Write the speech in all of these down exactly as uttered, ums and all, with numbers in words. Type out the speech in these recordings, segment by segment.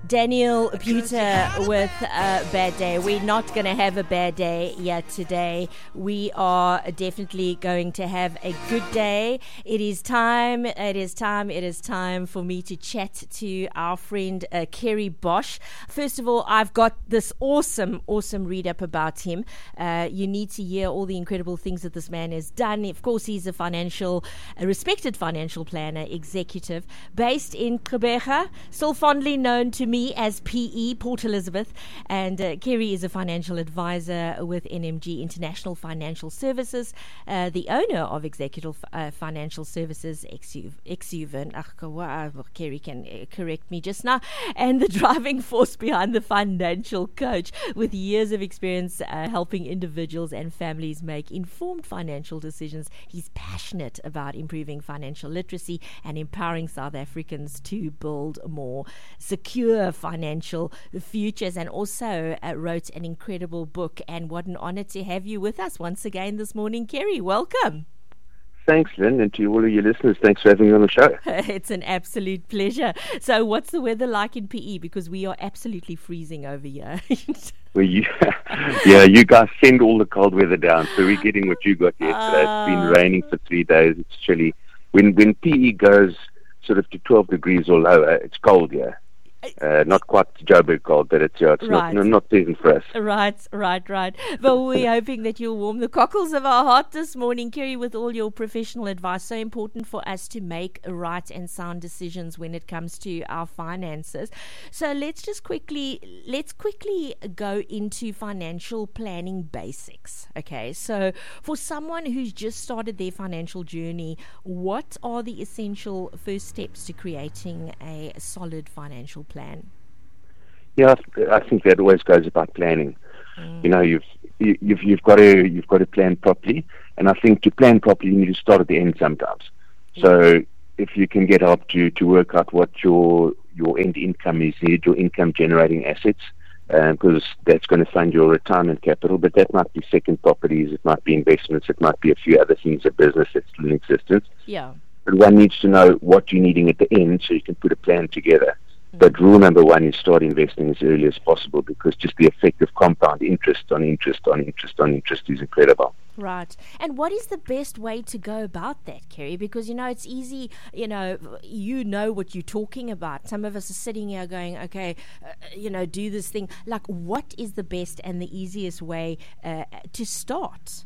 Daniel Puter with a bad day. We're not going to have a bad day yet today. We are definitely going to have a good day. It is time, it is time, it is time for me to chat to our friend uh, Kerry Bosch. First of all, I've got this awesome, awesome read-up about him. Uh, you need to hear all the incredible things that this man has done. Of course, he's a financial, a respected financial planner, executive, based in Gqeberha, still fondly known to me as P E, Port Elizabeth, and uh, Kerry is a financial advisor with N M G International Financial Services, uh, the owner of Executive uh, Financial Services, Exuven, Kerry can uh, correct me just now, and the driving force behind the financial coach, with years of experience uh, helping individuals and families make informed financial decisions. He's passionate about improving financial literacy and empowering South Africans to build more secure financial futures, and also uh, wrote an incredible book. And what an honor to have you with us once again this morning, Kerry. Welcome. Thanks, Lynn, and to all of your listeners, thanks for having me on the show. It's an absolute pleasure. So what's the weather like in P E? Because we are absolutely freezing over here. Well, you, yeah, you guys send all the cold weather down, so we're getting what you got yesterday. Uh, it's been raining for three days. It's chilly. When when P E goes sort of to twelve degrees or lower, it's cold, yeah. Uh, not quite Joburg cold, but it's, uh, it's right. not, not pleasant for us. Right, right, right. But we're hoping that you'll warm the cockles of our heart this morning, Kerry, with all your professional advice. So important for us to make right and sound decisions when it comes to our finances. So let's just quickly, let's quickly go into financial planning basics. Okay, so for someone who's just started their financial journey, what are the essential first steps to creating a solid financial plan? Yeah, I think that always goes about planning. Mm. You know, you've you, you've you've got to you've got to plan properly, and I think to plan properly, you need to start at the end sometimes. Yeah. So if you can get help to to work out what your your end income is, you need your income generating assets, because um, that's going to fund your retirement capital. But that might be second properties, it might be investments, it might be a few other things, a business that's still in existence. Yeah. But one needs to know what you're needing at the end, so you can put a plan together. But rule number one is start investing as early as possible, because just the effect of compound interest on interest on interest on interest is incredible. Right. And what is the best way to go about that, Kerry? Because, you know, it's easy, you know, you know what you're talking about. Some of us are sitting here going, okay, uh, you know, do this thing. Like, what is the best and the easiest way uh, to start?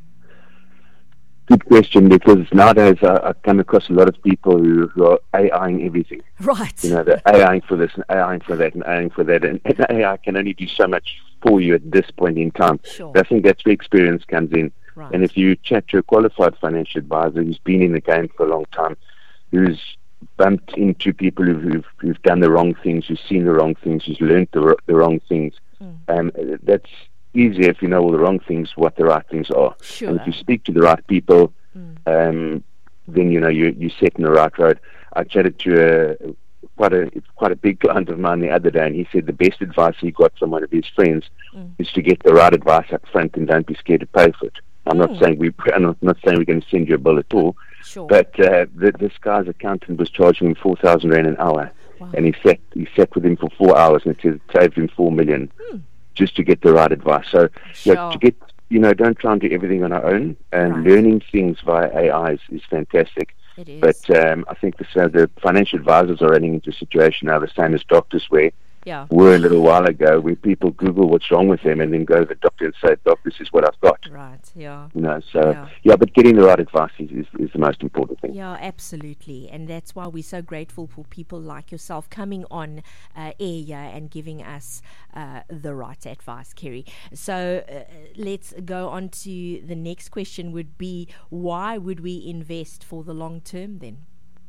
Good question, because nowadays I, I come across a lot of people who, who are AIing everything. Right. You know, they're AIing for this and AIing for that and AIing for that, and, and A I can only do so much for you at this point in time. Sure. I think that's where experience comes in. Right. And if you chat to a qualified financial advisor who's been in the game for a long time, who's bumped into people who've, who've, who've done the wrong things, who's seen the wrong things, who's learned the, the wrong things, mm. um, that's easier if you know all the wrong things, what the right things are. Sure. And if you speak to the right people, mm. um, then you know you you set in the right road. I chatted to a quite a quite a big client of mine the other day, and he said the best advice he got from one of his friends mm. is to get the right advice up front and don't be scared to pay for it. I'm mm. not saying we I'm not, not saying we're going to send you a bill at all, sure. but uh, the, this guy's accountant was charging him four thousand rand an hour, wow. and he sat he sat with him for four hours, and it said it saved him four million. Mm. Just to get the right advice. So, sure. yeah, to get, you know, don't try and do everything on our own. And right. learning things via A I is, is fantastic. It is. But um, I think the, so the financial advisors are running into a situation now the same as doctors where yeah. were a little while ago, where people Google what's wrong with them and then go to the doctor and say, Doc, this is what I've got. Right, yeah. You know, so, yeah, yeah but getting the right advice is, is, is the most important thing. Yeah, absolutely. And that's why we're so grateful for people like yourself coming on uh, air here and giving us uh, the right advice, Kerry. So uh, let's go on to the next question would be, why would we invest for the long term then?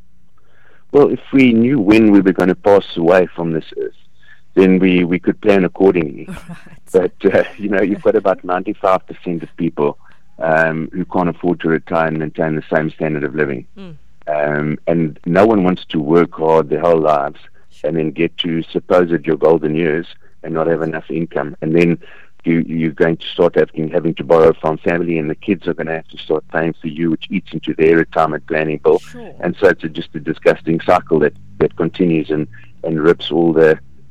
Well, if we knew when we were going to pass away from this earth, then we, we could plan accordingly. Right. But, uh, you know, you've got about ninety-five percent of people um, who can't afford to retire and maintain the same standard of living. Mm. Um, and no one wants to work hard their whole lives and then get to supposed your golden years and not have enough income. And then you, you're going to start having, having to borrow from family, and the kids are going to have to start paying for you, which eats into their retirement planning bill. Sure. And so it's a, just a disgusting cycle that, that continues and, and rips all the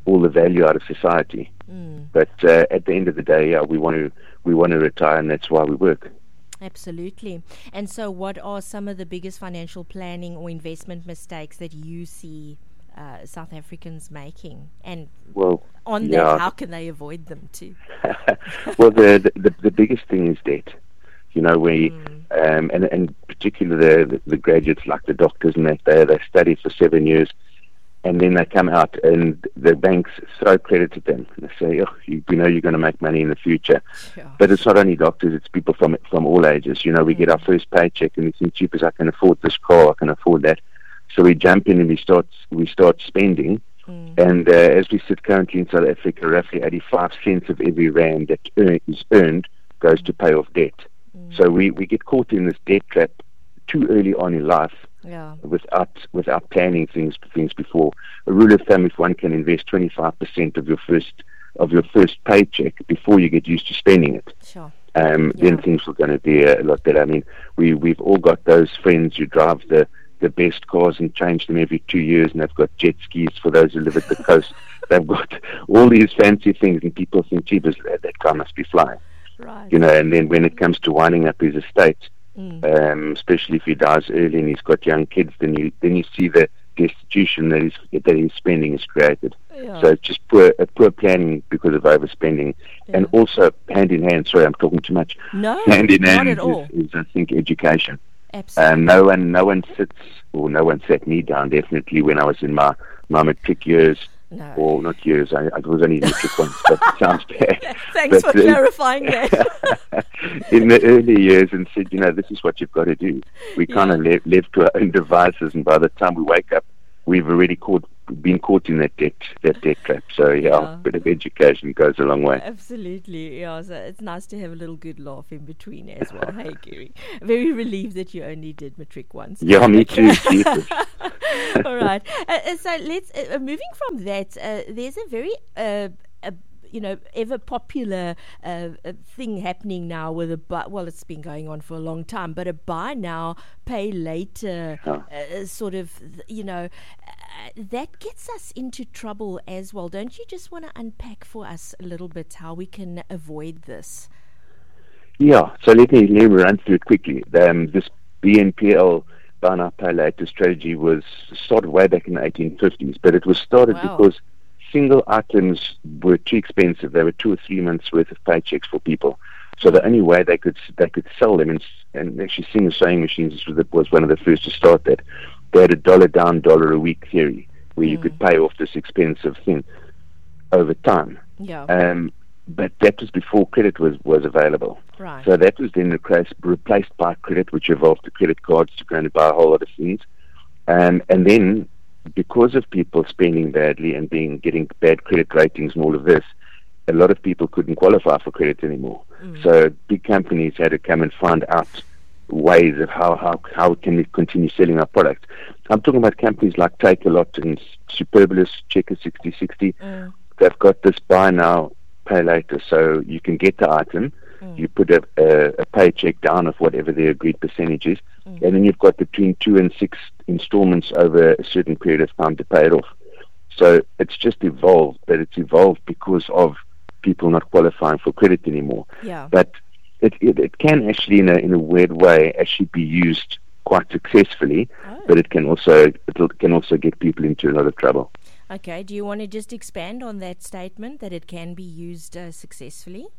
all the value out of society. Mm. But uh, at the end of the day, yeah, we want to we want to retire, and that's why we work. Absolutely. And so what are some of the biggest financial planning or investment mistakes that you see uh, South Africans making? And well, on yeah. that, how can they avoid them too? Well, the, the the biggest thing is debt. You know, we Mm. um, and and particularly the, the graduates like the doctors and that they they study for seven years, and then they come out and the banks throw credit at them. And they say, "Oh, you, you know, you're going to make money in the future." Sure. But it's not only doctors; it's people from from all ages. You know, we Mm. get our first paycheck and we think, "Cheapers, I can afford this car, I can afford that." So we jump in and we start we start spending. Mm. And uh, as we sit currently in South Africa, roughly eighty-five cents of every rand that earn, is earned goes to pay off debt. Mm. So we, we get caught in this debt trap too early on in life Yeah. without without planning things things before. A rule of thumb: if one can invest twenty-five percent of your first of your first paycheck before you get used to spending it, Sure. um, Yeah. then things are going to be a lot better. I mean, we we've all got those friends who drive the the best cars and change them every two years, and they've got jet skis for those who live at the coast. They've got all these fancy things, and people think, "Jeepers, that, that car must be flying," Right. you know. And then when it comes to winding up his estate, Mm. um, especially if he dies early and he's got young kids, then you then you see the destitution that his that his spending is created. Yeah. So it's just poor uh, poor planning because of overspending, Yeah. and also hand in hand. Sorry, I'm talking too much. No, Hand in not hand at all. is, is I think education. Absolutely. Um, no one, no one sits, or no one sat me down. Definitely, when I was in my my matric years, No. or not years, I, I was only matric once. But it sounds bad. Thanks But, for uh, clarifying that. in the early years, and said, you know, this is what you've got to do. We kind of Yeah. le- left to our own devices, and by the time we wake up, we've already caught, been caught in that debt, that debt trap. So yeah, Yeah. a bit of education goes a long way. Absolutely, yeah. So it's nice to have a little good laugh in between as well. Hey, Gary. Very relieved that you only did matric once. Yeah, me too. Jesus. All right. Uh, uh, so let's uh, uh, moving from that. Uh, there's a very uh, a, you know, ever popular uh, uh, thing happening now with a buy. Well, it's been going on for a long time, but a buy now, pay later, Oh. uh, sort of, you know, uh, that gets us into trouble as well. Don't you just want to unpack for us a little bit how we can avoid this? Yeah, so let me, let me run through it quickly. Um, this B N P L, buy now, pay later strategy, was started way back in the eighteen fifties, but it was started Wow. because single items were too expensive. They were two or three months' worth of paychecks for people. So the only way they could they could sell them, and, and actually Singer Sewing Machines was, the, was one of the first to start that, they had a dollar down, dollar a week theory, where you Mm. could pay off this expensive thing over time. Yeah. Um, but that was before credit was, was available. right. So that was then replaced, replaced by credit, which evolved to credit cards to go and buy a whole lot of things. Um, and then, because of people spending badly and being getting bad credit ratings and all of this, a lot of people couldn't qualify for credit anymore. Mm. So big companies had to come and find out ways of how, how, how can we continue selling our product. I'm talking about companies like Takealot and Superbulous, Checker sixty sixty. Mm. They've got this buy now, pay later. So you can get the item, Mm. you put a, a, a paycheck down of whatever the agreed percentage is, Mm. and then you've got between two and six installments over a certain period of time to pay it off. So it's just evolved, but it's evolved because of people not qualifying for credit anymore. Yeah. But it, it, it can actually, in a, in a weird way, actually be used quite successfully, Oh. but it can also it can also get people into a lot of trouble. Okay. Do you want to just expand on that statement that it can be used uh, successfully?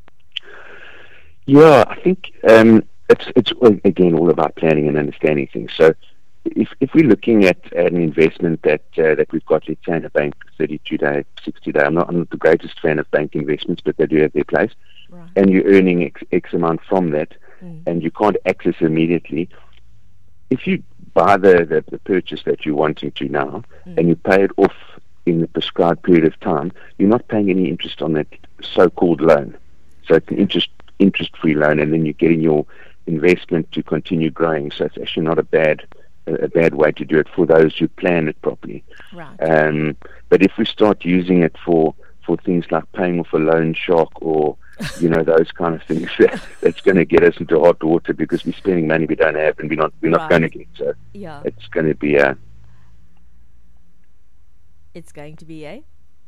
Yeah, I think um, it's it's again all about planning and understanding things. So, if if we're looking at, at an investment that uh, that we've got, let's say in a bank, thirty-two day, sixty day. I'm not I'm not the greatest fan of bank investments, but they do have their place. Right. And you're earning X, X amount from that, Mm. and you can't access it immediately. If you buy the, the, the purchase that you're wanting to now, Mm. and you pay it off in the prescribed period of time, you're not paying any interest on that so-called loan. So it's an interest interest-free loan, and then you're getting your investment to continue growing. So it's actually not a bad a, a bad way to do it for those who plan it properly. Right. Um, but if we start using it for, for things like paying off a loan shark or you know those kind of things, that, that's going to get us into hot water because we're spending money we don't have and we're not we're not Right. going to get. So Yeah. it's going to be a It's going to be a.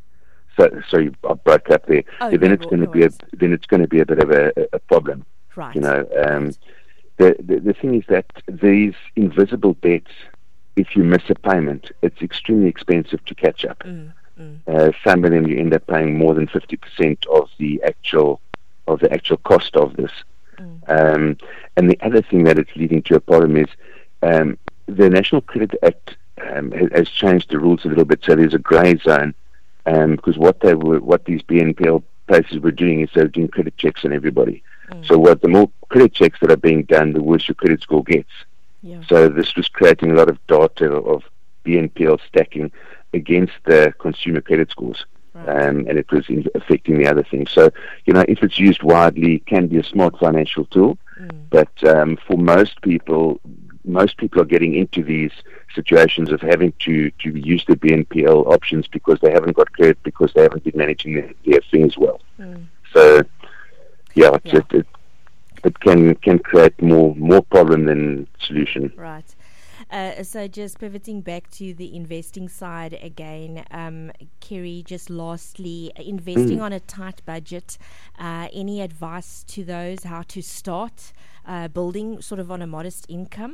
So, sorry, I broke up there. Oh, yeah, then no, it's going to no be a, worries. then it's going to be a bit of a, a problem. Right. You know, um, Right. the, the the thing is that these invisible debts, if you miss a payment, it's extremely expensive to catch up. Mm, mm. Uh, some of them you end up paying more than fifty percent of the actual of the actual cost of this. Mm. Um, and the other thing that it's leading to a problem is um, the National Credit Act um, has, has changed the rules a little bit, so there's a grey zone. Um, because what they were, what these B N P L places were doing is they were doing credit checks on everybody. Mm. So what the more credit checks that are being done, the worse your credit score gets. Yeah. So this was creating a lot of data of B N P L stacking against the consumer credit scores. Right. Um, and it was in affecting the other things. So, you know, if it's used widely, it can be a smart financial tool. Mm. But um, for most people, most people are getting into these situations of having to, to use the B N P L options because they haven't got credit, because they haven't been managing their, their affairs well. Mm. So, yeah, it's Yeah. It, it, it can can create more more problem than solution. Right. Uh, so just pivoting back to the investing side again, um, Kerry, just lastly, investing Mm. on a tight budget, uh, any advice to those how to start uh, building sort of on a modest income?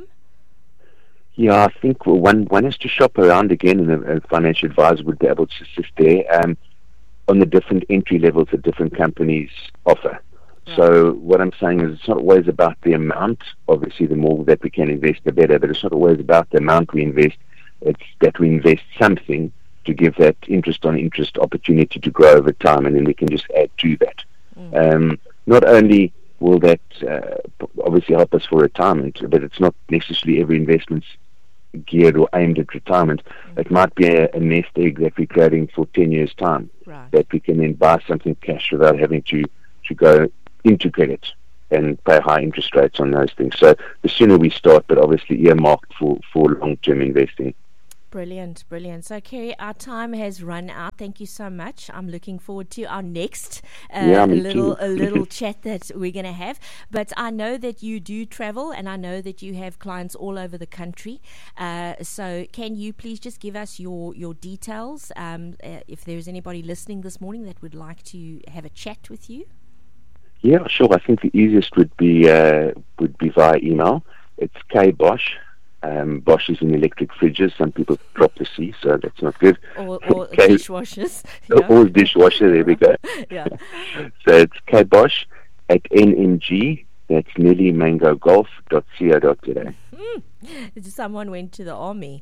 Yeah, I think one one has to shop around again, and a, a financial advisor would be able to assist there um, on the different entry levels that different companies offer. So what I'm saying is it's not always about the amount. Obviously, the more that we can invest, the better. But it's not always about the amount we invest. It's that we invest something to give that interest on interest opportunity to grow over time, and then we can just add to that. Mm. Um, not only will that uh, obviously help us for retirement, but it's not necessarily every investment's geared or aimed at retirement. Mm. It might be a, a nest egg that we're creating for ten years' time, right, that we can then buy something cash without having to, to go into credit and pay high interest rates on those things. So the sooner we start, but obviously earmarked for, for long-term investing. Brilliant, brilliant. So, Kerry, our time has run out. Thank you so much. I'm looking forward to our next uh, yeah, me little too. a little chat that we're going to have. But I know that you do travel, and I know that you have clients all over the country. Uh, so, can you please just give us your your details? Um, uh, if there's anybody listening this morning that would like to have a chat with you. Yeah, sure. I think the easiest would be uh, would be via email. It's K Bosch. Um, Bosch is in electric fridges. Some people drop the C, so that's not good. Or, or K- dishwashers. Yeah. Or dishwasher. There we go. Yeah. So it's K Bosch at N M G. That's Nelly Mango Golf dot co dot za. Mm. Someone went to the army.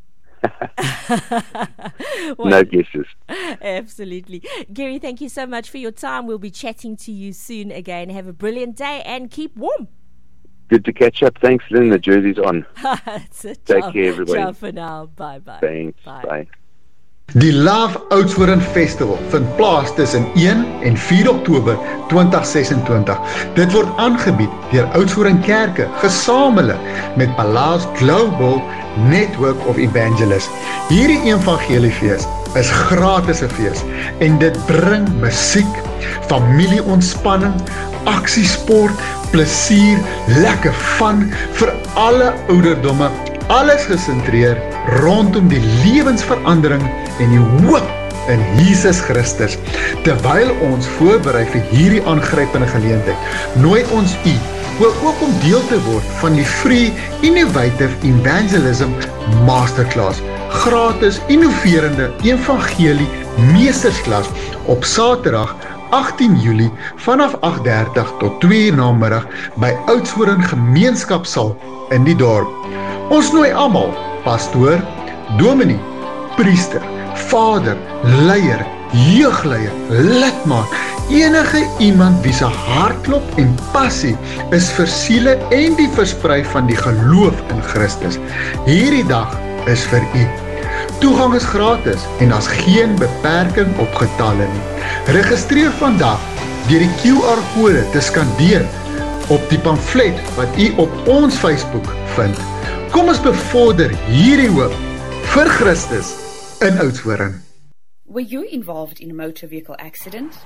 No guesses. Absolutely. Gary, thank you so much for your time. We'll be chatting to you soon again. Have a brilliant day and keep warm. Good to catch up. Thanks, Lynn. The jersey's on. That's it. Take ciao, care, everybody. Ciao for now. Bye-bye. Thanks. Bye. Bye. Die Love Oudtshoorn Festival vind plaas tussen een en vier Oktober twintig sesentwintig. Dit word aangebied deur Oudtshoorn Kerke gesamentlik met Palace Global Network of Evangelists. Hierdie evangeliefees is gratis 'n fees en dit bring musiek, familieontspanning, aksiesport, plesier, lekker fun vir alle ouderdomme. Alles gesentreer rondom die lewensverandering en die hoop in Jesus Christus. Terwyl ons voorberei vir hierdie aangrypende geleentheid, nooi ons u ook om deel te word van die Free Innovative Evangelism Masterclass, gratis innoverende evangelie meestersklas op Saterdag agtien Julie vanaf agt dertig tot twee uur namiddag by Oudtshoorn Gemeenskapsaal in die dorp. Ons nooi almal, pastoor, dominee, priester, vader, leier, jeugleier, lidmaat, enige iemand wie se hartklop en passie is vir siele en die versprei van die geloof in Christus. Hierdie dag is vir u. Toegang is gratis en daar's geen beperking op getalle nie. Registreer vandag deur die Q R kode te skandeer op die pamflet wat u op ons Facebook vind. Kom ons bevorder hierdie hoop vir Christus in Oudtshoorn. Were you involved in a motor vehicle accident?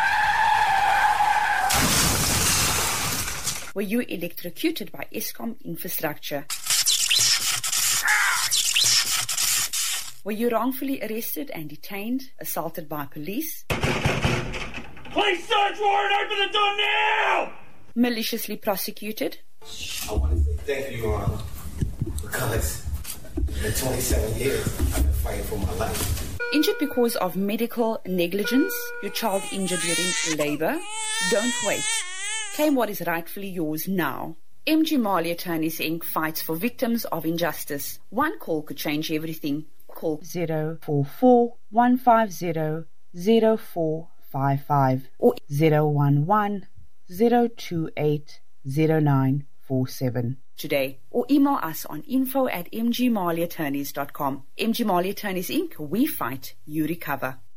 Were you electrocuted by Eskom infrastructure? Were you wrongfully arrested and detained, assaulted by police? Police search warrant, open the door now! Maliciously prosecuted? I want to say thank you, um, because in twenty-seven years, I've been fighting for my life. Injured because of medical negligence, your child injured during labor? Don't wait. Claim what is rightfully yours now. M G Mali Attorneys Incorporated fights for victims of injustice. One call could change everything. Call zero four four, one five zero, zero four five five or zero one one, zero two eight, zero nine four seven. Today, or email us on info at m g mali attorneys dot com. M G Mali Attorneys Incorporated, we fight, you recover.